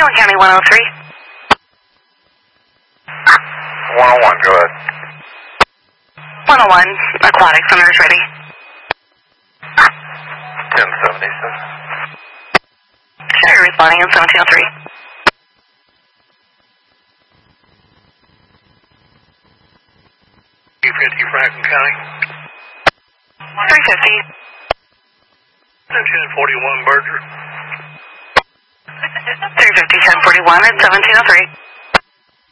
Allen County 103. 101, go ahead. 101, aquatic, center's ready. 1076. Sure, responding in 1703. E50 Franklin County. 350. 1041 Berger. 350, 1041 at 1703.